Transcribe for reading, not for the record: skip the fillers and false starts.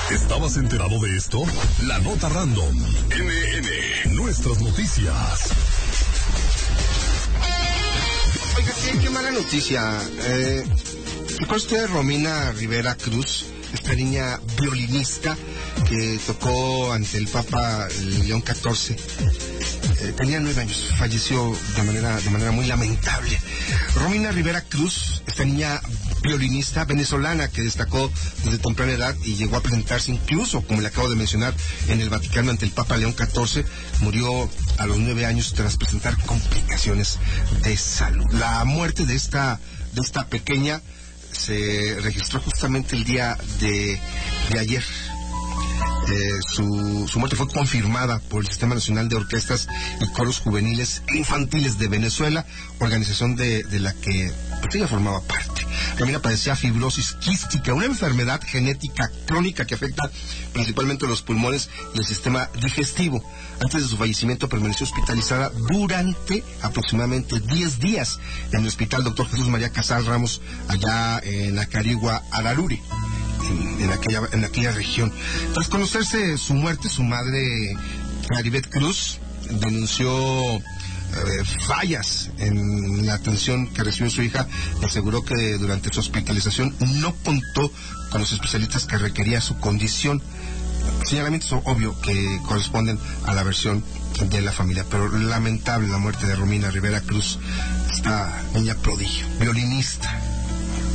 ¿Estabas enterado de esto? La nota random. Nuestras noticias. Oiga, qué mala noticia. ¿Recuerda usted de Romina Rivera Cruz? Esta niña violinista que tocó ante el Papa León XIV. Tenía 9 años, falleció de manera muy lamentable. Romina Rivera Cruz, esta niña violinista venezolana que destacó desde temprana edad y llegó a presentarse incluso, como le acabo de mencionar, en el Vaticano ante el Papa León XIV, murió a los 9 años tras presentar complicaciones de salud. La muerte de esta pequeña se registró justamente el día de ayer. Su muerte fue confirmada por el Sistema Nacional de Orquestas y Coros Juveniles e Infantiles de Venezuela, organización de la que pues, ella formaba parte. Romina padecía fibrosis quística, una enfermedad genética crónica que afecta principalmente los pulmones y el sistema digestivo. Antes de su fallecimiento permaneció hospitalizada durante aproximadamente 10 días en el Hospital Dr. Jesús María Casal Ramos, allá en Acarigua, Araruri. En aquella región. Tras conocerse su muerte, su madre, Maribeth Cruz, denunció fallas en la atención que recibió su hija y aseguró que durante su hospitalización no contó con los especialistas que requería su condición. Señalamientos obvio que corresponden a la versión de la familia, pero lamentable la muerte de Romina Rivera Cruz, esta niña prodigio, violinista.